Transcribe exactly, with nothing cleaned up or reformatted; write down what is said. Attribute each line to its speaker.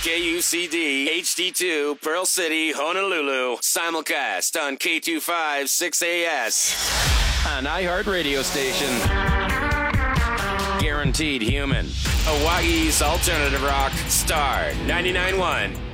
Speaker 1: K U C D H D two, Pearl City, Honolulu. Simulcast on K two five six A S. An iHeart radio station. Guaranteed human. Hawaii's alternative rock, Star ninety-nine point one.